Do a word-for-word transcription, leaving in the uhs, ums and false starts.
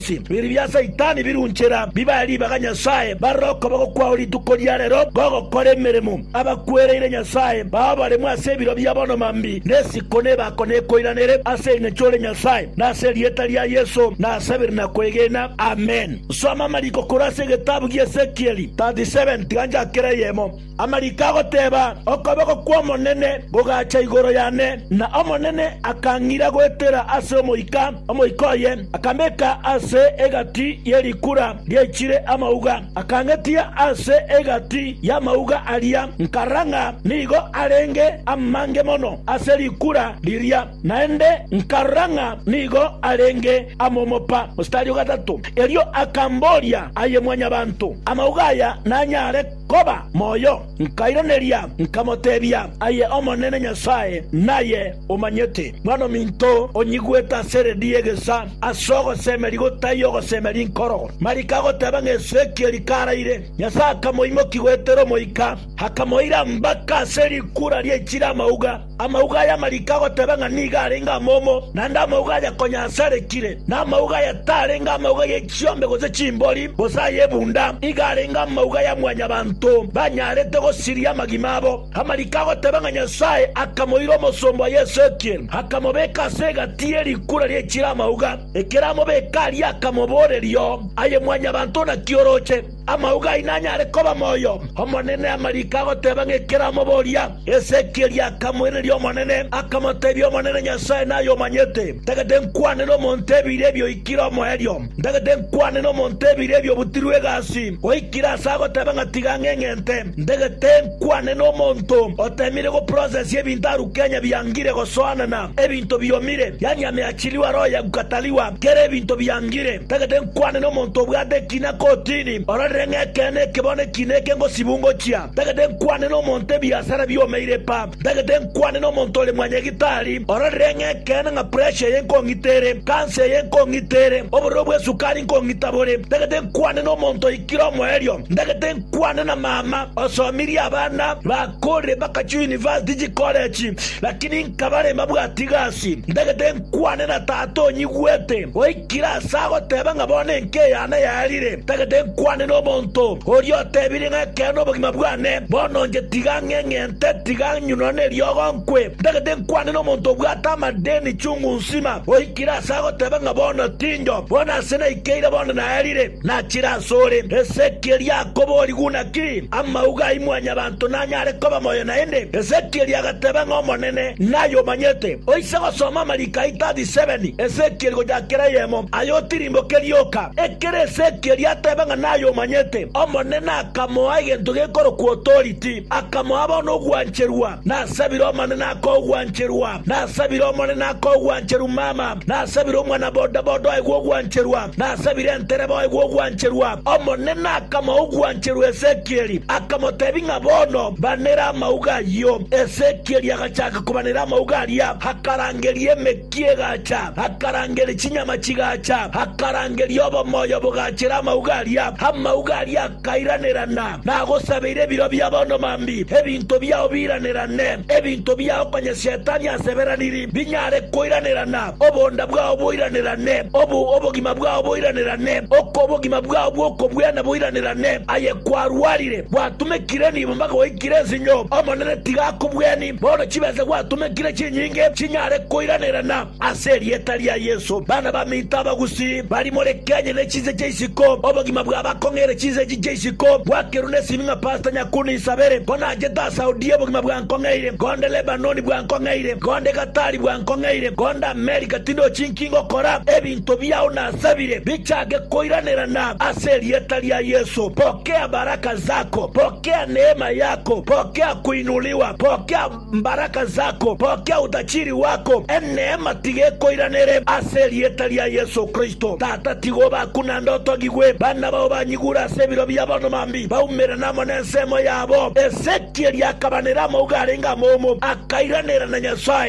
biri bya Saitani birunchera bibali baganyasaye baroko bagokwauri tukolyarero gogokore meremo abakwereire nyasaye babale mwase biro byabono mambi nesikone bakone koiranere ase nechole nyasaye nase lieta lya Yesu nasabiri na kwegena amen. Soma maliko kurase gitabu gya Ezekieli thirty-seven tiganja kereyemo amalika goteba okoboko kwa monene gogacha igoro yane na omonene akangira gwetera ase omoika omoikoye akameka ase egati yerikura lyechire amauga akangetia ase egati ya mauga alia nkaranga nigo alenge amange mono ase likura liria naende nkaranga nigo alenge amomopa. Mstari gatatu elio akambolia aye mwanya bantu amaugaya nanyare koba moyo nkaironeria nkamotebia aye omonene nyasaye naye omanyete mwana minto onyigweta sere diegesa asogo semerigo tayogo semeri nkoro marikago tebanga Ezekieli karaire nyasa kamoimo kigwetero moika hakamoira mbaka seri kura lyechira amauga amauga ya marikago tebanga niga arenga momo nanda amauga ya konyasare kire na amauga ya tarenga amauga ya chiombe goze chimboli bosa yebunda iga arenga amauga ya mwanya bantu banyarete go siria magimabo amarikago tebanga nyasaye akamoiro mosombo ya Ezekieli hakamobeka sega tieri kura lyechira amauga ekiramo bekali akamobore lyo aye mwanya bantu na kioroche amauga inanyare koba moyo omonene amarikago tebanga ekiramo boria Ezekieli akamwere lyo monene akamotebyo omonene nyasaye nayo manyete tegede nkwane no montebire byo ikira moelyo tegede nkwane no montebire byo butirwe gasi oikira sago tebanga tigangengente tegede nkwane no monto otemire go process yebintaru Kenya byangire go soanana ebinto byomire yani ameachiliwa roho ya kukataliwa kere ebinto byangire tegede nkwane no monto bwade kina kotini orarenge kene kebone kineke ngo sibungo chia tegede nkwane no monte biasara byomeire pa tegede nkwane no montole mwanye gitari orarenge kene nga pressure yenko ngitere kanse yenko ngitere oborobwe sukari ngo ngitabore tegede nkwane no monto ikiro moelyo tegede nkwane na mama osomiri abana bakore bakachu university college lakini nkabare mabwatigasi tegede nkwane na tato nyigwete oikira sago tebanga bone nke yana yarire tegede nkwane no monto orio tebiri nga keno bogima bwane bono nje tigange ngente tiganyunone lyogonkwe tegede nkwane no monto bwata madeni chungu nsima oikira sago tebanga bono tinjo bona sena ikeira bono na yarire na chira sore Ezekieli yakobori gunaki amauga imwanya bantu nanyare koba moyo naende Ezekieli agatebanga omonene nayo manyete oisego soma malika thirty-seven Ezekieli gojakera yemo ayotirimbo kelioka ekere Ezekieli atebanga nayo manyete omonene akamoa egento gekoro ku authority akamoa bono gwancherwa na sabiro omonene ako gwancherwa na sabiro omonene ako gwancheru mama na sabiro mwana boda boda egwo gwancherwa na sabiro enterebo egwo gwancherwa omonene akamoa gwancheru Ezekieli akamotebinga bono banera mauga yo Ezekieli agachaka kubanera mauga alia hakarangerie mekie gacha hakarangeri chinyama chigacha hakarangeri obo moyo bugachira mauga alia hamauga alia kairanirana nago sabire biro byabono mambi ebinto byao biranirane ebinto byao kwenye shetani aseberaniri binyare koiranirana obonda bwao boiranirane obu obogima bwao boiranirane okobogima bwao bwoko bwana boiranirane aye kwarwarire bwatume kireni mpaka oikirezi nyo omonene tigako bweni bono chibeze bwatume kire chinyinge chinyare koiranirana aseri etali ya Yesu bana bamita bagusi bari more Kenya ne chize cheisiko obogima bwa bakongere chize cheisiko bwakerune siminga pasta nyakuni isabere bona ageta Saudi obogima bwa nkongere gonde Lebanon bwa nkongere gonde Katari bwa nkongere gonde America tindo chinkingo kora ebinto byao na sabire bichage koiranirana aseri etali ya Yesu. Pokea baraka zako, pokea neema yako, pokea kuinuliwa, pokea baraka zako, pokea utachiri wako neema tige koiranere aseri etali ya Yesu Kristo. Tata tigoba kuna ndoto gigwe bana bao banyigura sebiro byabono mambi baumera namo nensemo yabo Ezekieli akabanera mauga arenga momo akairanera na Nyasaye